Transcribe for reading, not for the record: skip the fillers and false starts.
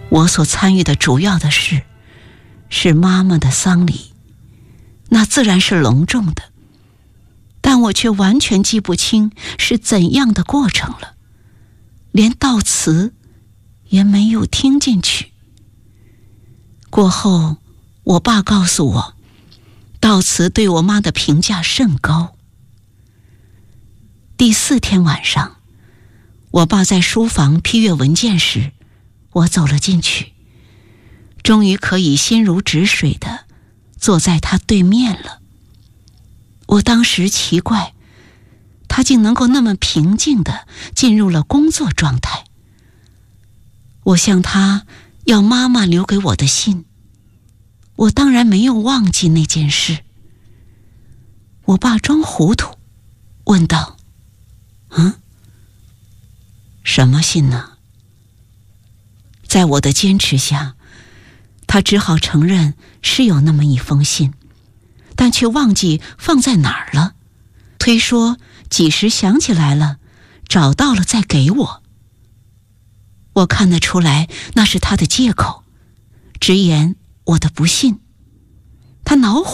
我所参与的主要的事是妈妈的丧礼，那自然是隆重的，但我却完全记不清是怎样的过程了，连悼词也没有听进去。过后，我爸告诉我，悼词对我妈的评价甚高。第4天晚上，我爸在书房批阅文件时，我走了进去，终于可以心如止水地坐在他对面了。我当时奇怪，他竟能够那么平静地进入了工作状态。我向他要妈妈留给我的信，我当然没有忘记那件事。我爸装糊涂，问道：“什么信呢？”在我的坚持下，他只好承认是有那么一封信，但却忘记放在哪儿了，推说几时想起来了，找到了再给我。我看得出来那是他的借口，直言我的不信。他恼火